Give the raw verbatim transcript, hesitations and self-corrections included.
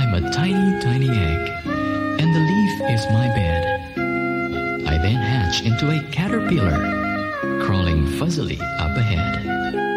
am a tiny, tiny egg, and the leaf is my bed. I then hatch into a caterpillar, crawling fuzzily up ahead.